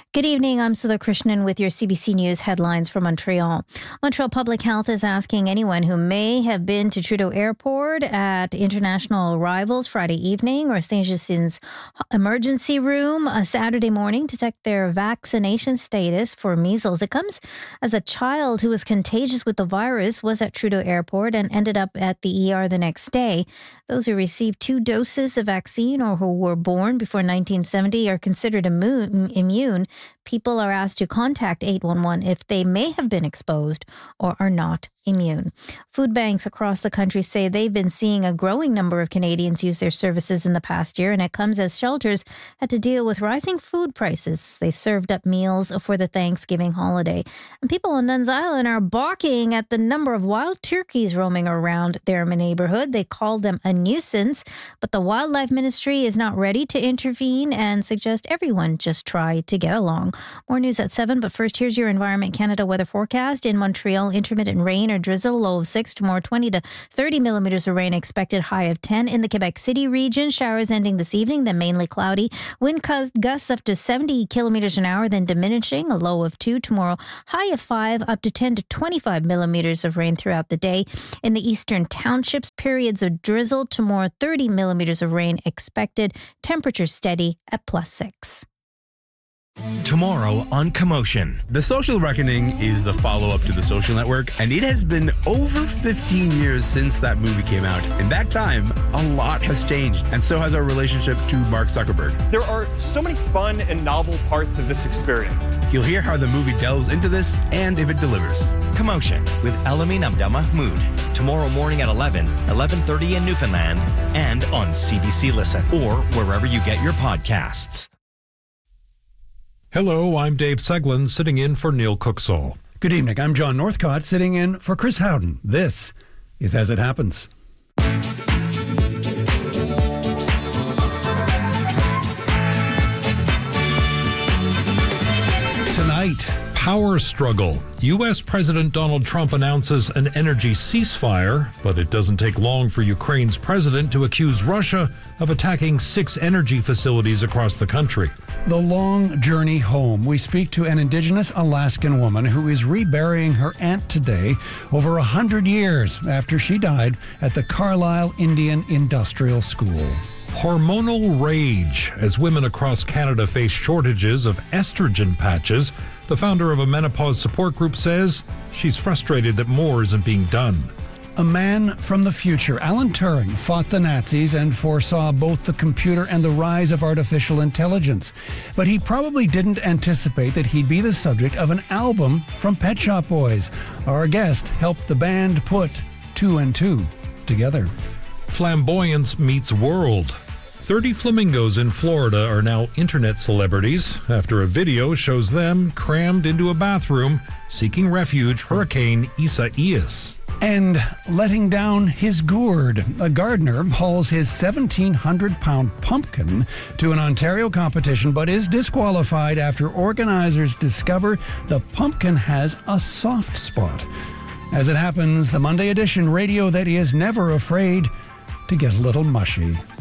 Good evening. I'm Sudha Krishnan with your CBC News headlines from Montreal. Montreal Public Health is asking anyone who may have been to Trudeau Airport at international arrivals Friday evening or St. Justin's emergency room Saturday morning to check their vaccination status for measles. It comes as a child who was contagious with the virus was at Trudeau Airport and ended up at the ER the next day. Those who received 2 doses of vaccine or who were born before 1970 are considered immune. People are asked to contact 811 if they may have been exposed or are not immune. Food banks across the country say they've been seeing a growing number of Canadians use their services in the past year, and it comes as shelters had to deal with rising food prices. They served up meals for the Thanksgiving holiday. And people on Nuns Island are balking at the number of wild turkeys roaming around their neighborhood. They called them a nuisance, but the Wildlife Ministry is not ready to intervene and suggest everyone just try to get along. More news at 7, but first, here's your Environment Canada weather forecast. In Montreal, intermittent rain or drizzle, low of 6. Tomorrow, 20 to 30 millimeters of rain expected, high of 10. In the Quebec City region, showers ending this evening, then mainly cloudy. Wind gusts up to 70 kilometers an hour, then diminishing, a low of 2. Tomorrow, high of 5, up to 10 to 25 millimeters of rain throughout the day. In the eastern townships, periods of drizzle. Tomorrow, 30 millimeters of rain expected. Temperature steady at +6. Tomorrow on Commotion. The Social Reckoning is the follow-up to The Social Network, and it has been over 15 years since that movie came out. In that time, a lot has changed, and so has our relationship to Mark Zuckerberg. There are so many fun and novel parts of this experience. You'll hear how the movie delves into this and if it delivers. Commotion with Elamin Abdel Mahmoud. Tomorrow morning at 11:30 in Newfoundland, and on CBC Listen or wherever you get your podcasts. Hello, I'm Dave Seglin, sitting in for Neil Cooksall. Good evening, I'm John Northcott, sitting in for Chris Howden. This is As It Happens. Tonight, Power struggle. U.S. President Donald Trump announces an energy ceasefire, but it doesn't take long for Ukraine's president to accuse Russia of attacking 6 energy facilities across the country. the long journey home. We speak to an Indigenous Alaskan woman who is reburying her aunt today, over 100 years after she died at the Carlisle Indian Industrial School. Hormonal rage. As women across Canada face shortages of estrogen patches, the founder of a menopause support group says she's frustrated that more isn't being done. A man from the future, Alan Turing, fought the Nazis and foresaw both the computer and the rise of artificial intelligence. But he probably didn't anticipate that he'd be the subject of an album from Pet Shop Boys. Our guest helped the band put 2 and 2 together. Flamboyance meets world. 30 flamingos in Florida are now internet celebrities after a video shows them crammed into a bathroom seeking refuge Hurricane Isaias. And letting down his gourd. A gardener hauls his 1,700-pound pumpkin to an Ontario competition but is disqualified after organizers discover the pumpkin has a soft spot. As it happens, the Monday edition radio that is never afraid to get a little mushy.